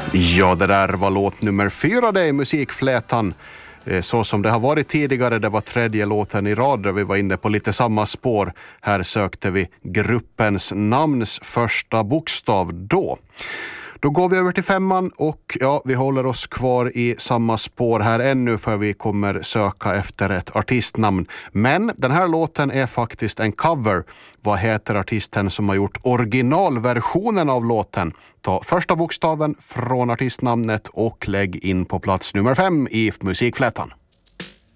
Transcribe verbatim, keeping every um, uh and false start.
Ja, det där var låt nummer fyra, det är Musikflätan. Så som det har varit tidigare, det var tredje låten i rad där vi var inne på lite samma spår. Här sökte vi gruppens namns första bokstav då. Då går vi över till femman och ja, vi håller oss kvar i samma spår här ännu för vi kommer söka efter ett artistnamn. Men den här låten är faktiskt en cover. Vad heter artisten som har gjort originalversionen av låten? Ta första bokstaven från artistnamnet och lägg in på plats nummer fem i Musikflätan.